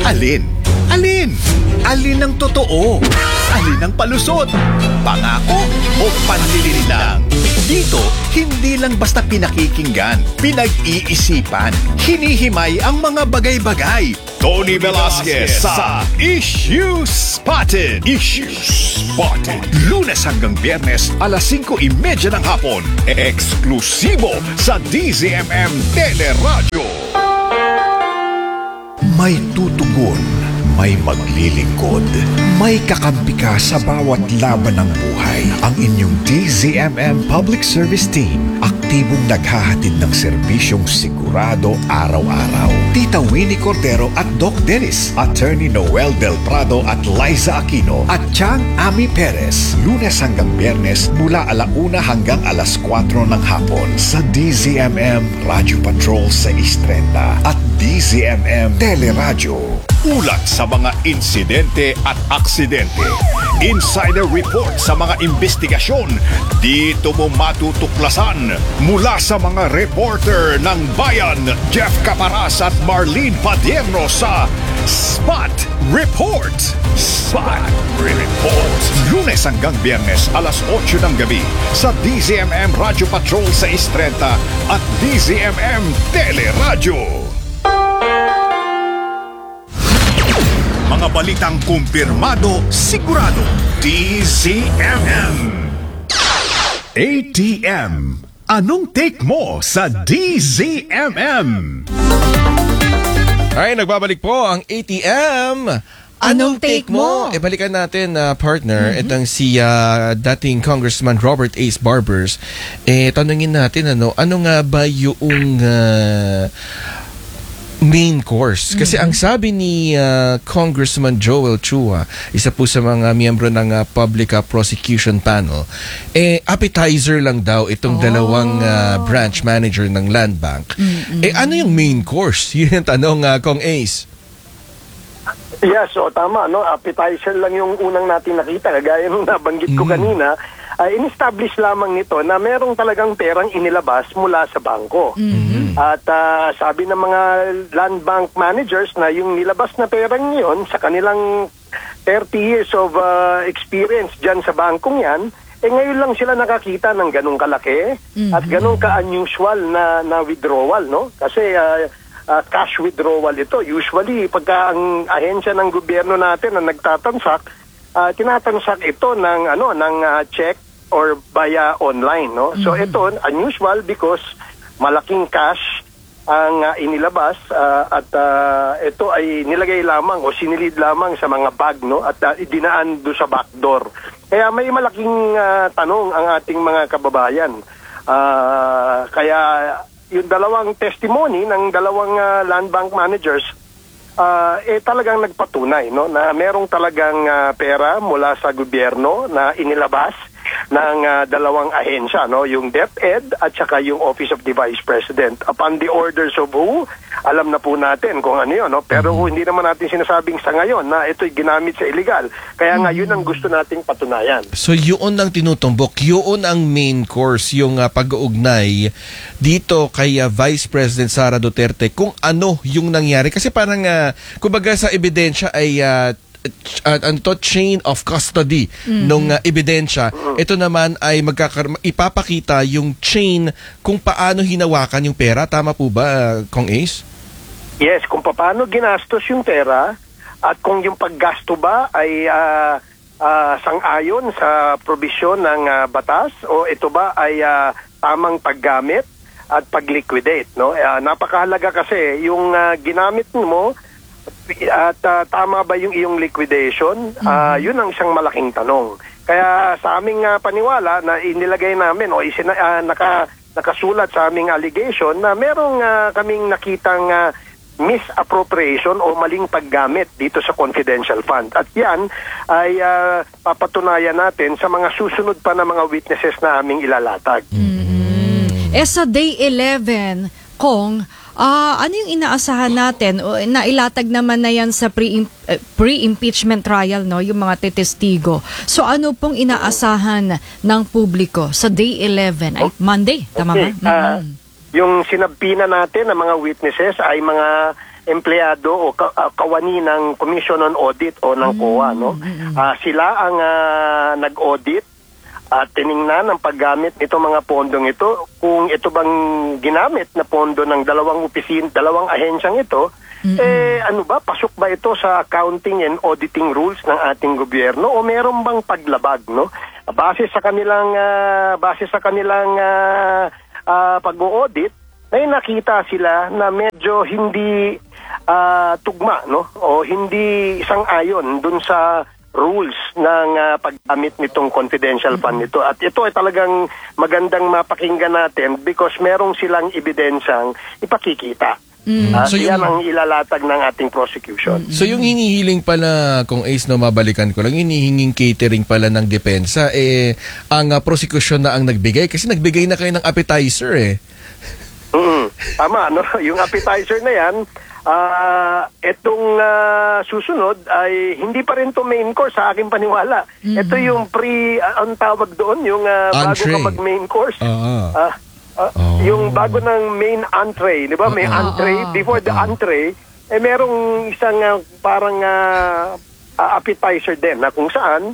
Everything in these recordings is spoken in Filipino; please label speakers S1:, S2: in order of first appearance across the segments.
S1: Alin? Alin? Alin ang totoo? Alin ang palusot? Pangako o panlililang? Dito, hindi lang basta pinakikinggan, pinag-iisipan, hinihimay ang mga bagay-bagay. Tony Velasquez sa Issue Spotted. Issue Spotted. Lunes hanggang Biyernes, alas 5:30 ng hapon. Eksklusibo sa DZMM Teleradyo. May tutugon, may maglilingkod, may kakampi ka sa bawat laban ng buhay. Ang inyong DZMM Public Service Team, aktibong naghahatid ng serbisyong sigurado araw-araw. Tita Winnie Cordero at Doc Dennis, Attorney Noel Del Prado at Liza Aquino, at Chang Ami Perez. Lunes hanggang Biyernes mula 1:00 hanggang 4:00 ng hapon sa DZMM Radio Patrol 630 at DZMM Teleradyo. Ulat sa mga insidente at aksidente. Insider report sa mga investigasyon. Dito mo matutuklasan mula sa mga reporter ng Bayan, Jeff Caparas at Marlene Padierno sa Spot Report. Spot Report. Lunes hanggang Biyernes, alas 8 ng gabi sa DZMM Radio Patrol 630 at DZMM Teleradyo. Mga balitang kumpirmado, sigurado. DZMM. ATM. Anong take mo sa DZMM?
S2: Ay, nagbabalik po ang ATM. Anong take mo? Balikan natin, partner, itong si dating Congressman Robert Ace Barbers. Tanungin natin, ano nga ba yung main course? Kasi ang sabi ni Congressman Joel Chua, isa po sa mga miyembro ng Public Prosecution Panel, appetizer lang daw itong dalawang branch manager ng Land Bank. Ano yung main course? Yun ang tanong, Kong Ace.
S3: Yes, so tama, no? Appetizer lang yung unang natin nakita. Kagaya nung nabanggit ko kanina, in-establish lamang nito na merong talagang perang inilabas mula sa bangko. At sabi ng mga land bank managers na yung nilabas na perang yun sa kanilang 30 years of experience dyan sa bangkong yan, ngayon lang sila nakakita ng ganong kalaki at ganong ka-unusual na withdrawal, no? Kasi cash withdrawal ito. Usually, pagka ang ahensya ng gobyerno natin na nagtatansak, tinatansak ito ng check or via online, no? So ito unusual because malaking cash ang inilabas at ito ay nilagay lamang o sinilid lamang sa mga bag, no? At idinaan do sa backdoor. Kaya may malaking tanong ang ating mga kababayan. Kaya yung dalawang testimony ng dalawang land bank managers talagang nagpatunay, no, na merong talagang pera mula sa gobyerno na inilabas ng dalawang ahensya, no, yung DepEd at saka yung Office of the Vice President. Upon the orders of who, alam na po natin kung ano yun, no? Pero hindi naman natin sinasabing sa ngayon na ito'y ginamit sa illegal. Kaya nga yun ang gusto nating patunayan.
S2: So yun ang tinutumbok, yun ang main course, yung pag-uugnay dito kay Vice President Sara Duterte kung ano yung nangyari. Kasi parang, kumbaga sa ebidensya ay chain of custody nung ebidensya. Ito naman ay ipapakita yung chain kung paano hinawakan yung pera. Tama po ba, Kong Ace?
S3: Yes, kung paano ginastos yung pera at kung yung paggasto ba ay sang-ayon sa probisyon ng batas o ito ba ay tamang paggamit at pag-liquidate, no? Napakahalaga kasi yung ginamit mo at tama ba yung iyong liquidation? Yun ang isang malaking tanong. Kaya sa aming paniwala na inilagay namin o nakasulat sa aming allegation na merong kaming nakitang misappropriation o maling paggamit dito sa confidential fund. At yan ay papatunayan natin sa mga susunod pa na mga witnesses na aming ilalatag.
S4: Sa day 11, Kong, ano yung inaasahan natin? Nailatag naman na yan sa pre-impeachment trial, no? Yung mga tetestigo. So ano pong inaasahan ng publiko sa day 11? Ay, Monday, tama ba?
S3: Yung sinabpina natin ng mga witnesses ay mga empleyado o kawani ng Commission on Audit o ng COA, no? Sila ang nag-audit at tiningnan ang paggamit nitong mga pondong ito, kung ito bang ginamit na pondo ng dalawang ahensyang ito, pasok ba ito sa accounting and auditing rules ng ating gobyerno o meron bang paglabag, no? Base sa kanilang pag-audit, ay nakita sila na medyo hindi tugma, no? O hindi sang-ayon dun sa rules ng paggamit nitong confidential fund nito. At ito ay talagang magandang mapakinggan natin because merong silang ebidensyang ipakikita.
S2: So
S3: yan ang ilalatag ng ating prosecution.
S2: So yung hinihiling pala, kung Ace, no, mabalikan ko lang, hinihinging catering pala ng depensa, ang prosecution na ang nagbigay kasi nagbigay na kayo ng appetizer
S3: Tama, no? Yung appetizer na yan, itong susunod ay hindi pa rin to main course sa aking paniwala. Ito yung ang tawag doon, yung bago ka mag-main course. Yung bago ng main entree, di ba? May entree, before the entree, merong isang parang appetizer din na kung saan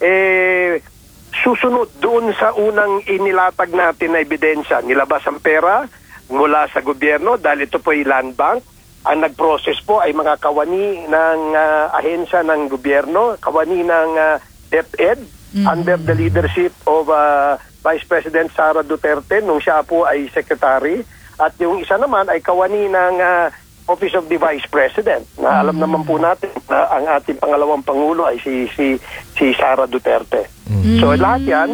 S3: susunod doon sa unang inilatag natin na ebidensya. Nilabas ang pera mula sa gobyerno dahil ito po ay land bank. Ang nag-process po ay mga kawani ng ahensya ng gobyerno, kawani ng DepEd under the leadership of Vice President Sara Duterte nung siya po ay secretary, at yung isa naman ay kawani ng Office of the Vice President na alam naman po natin na ang ating pangalawang pangulo ay si Sara Duterte. So lahat yan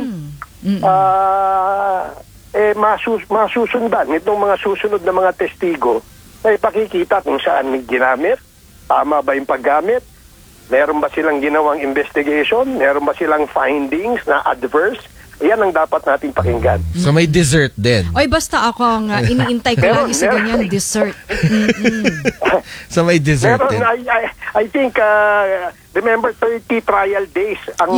S3: masusundan itong mga susunod na mga testigo na ipakikita kung saan ginamit, tama ba yung paggamit, meron ba silang ginawang investigation, meron ba silang findings na adverse. Yan ang dapat nating pakinggan.
S2: So may dessert din.
S4: Oy, basta ako ang iniintay ko lagi sa ganyan, dessert.
S2: So may dessert
S3: meron,
S2: din.
S3: I think, remember 30 trial days ang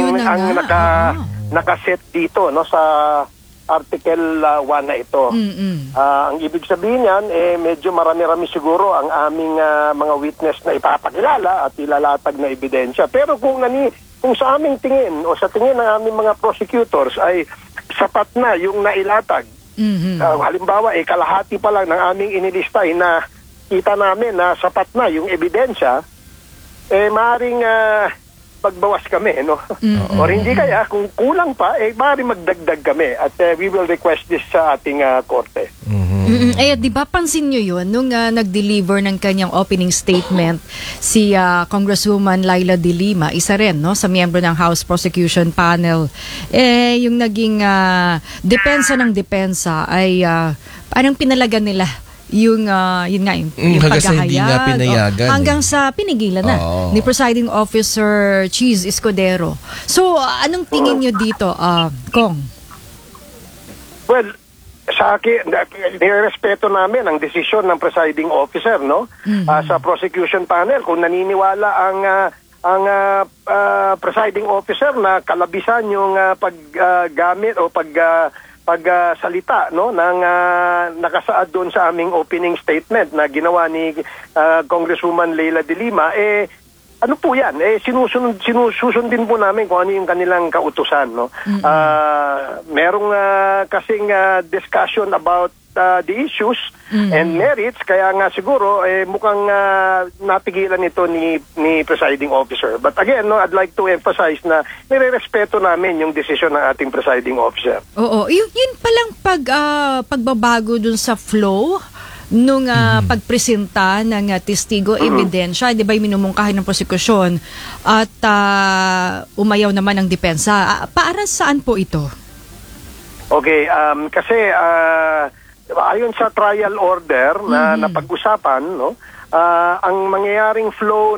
S3: nakaset dito, no, sa Article 1 na ito. Ang ibig sabihin yan, medyo marami-rami siguro ang aming mga witness na ipapakilala at ilalatag na ebidensya. Pero kung sa aming tingin o sa tingin ng aming mga prosecutors ay sapat na yung nailatag. Halimbawa, kalahati pa lang ng aming inilista na kita namin na sapat na yung ebidensya, maaaring magbawas kami, no? O hindi kaya, kung kulang pa, maaaring magdagdag kami at we will request this sa ating korte.
S4: Di ba pansin nyo yun nung nag-deliver ng kanyang opening statement si Congresswoman Laila De Lima, isa rin, no, sa miyembro ng House Prosecution Panel, yung naging depensa ng depensa ay parang pinalagan nila yung
S2: hanggang sa hindi nga pinayagan.
S4: Hanggang sa pinigilan na ni Presiding Officer Cheese Escudero. So, anong tingin nyo dito, Kong?
S3: Well, sa akin, nirespeto namin ang desisyon ng presiding officer, no? Sa prosecution panel, kung naniniwala ang presiding officer na kalabisan yung paggamit o pagsalita, no, ng nakasaad doon sa aming opening statement na ginawa ni Congresswoman Laila De Lima, ano po yan? Susundin po namin kung ano yung kanilang kautusan, no? Merong kasing discussion about the issues and merits, kaya nga siguro mukhang napigilan ito ni presiding officer. But again, no, I'd like to emphasize na nirerespeto namin yung desisyon ng ating presiding officer.
S4: Oo, yun palang pagbabago dun sa flow nung pagpresenta ng testigo ebidensya, di ba, minumungkahin ng prosekusyon at umayaw naman ang depensa. Para saan po ito?
S3: Okay, kasi ayon sa trial order na napag-usapan, no, ang mangyayaring flow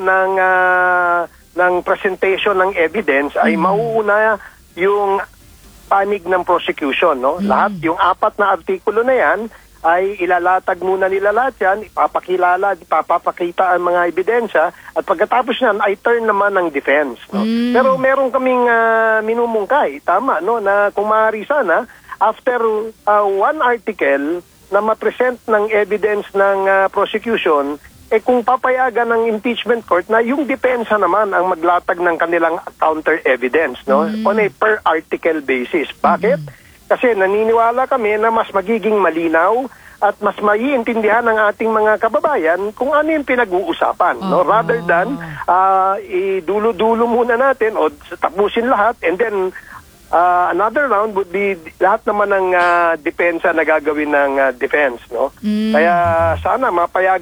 S3: ng presentation ng evidence ay mauuna yung panig ng prosecution, no? Lahat yung 4 na artikulo na yan ay ilalatag muna nila lahat yan, ipapakita ang mga ebidensya, at pagkatapos niyan ay turn naman ng defense, no? Pero meron kaming minumungkay, tama, no, na kung maaari sana after one article na ma-present ng evidence ng prosecution, kung papayagan ng impeachment court na yung depensa naman ang maglatag ng kanilang counter evidence, no? On a per article basis. Bakit? Kasi naniniwala kami na mas magiging malinaw at mas maiintindihan ng ating mga kababayan kung ano yung pinag-uusapan, no? Rather than idulo-dulo muna natin o tapusin lahat, and then another round would be lahat naman ng depensa na gagawin ng defense, no? Kaya sana mapayagan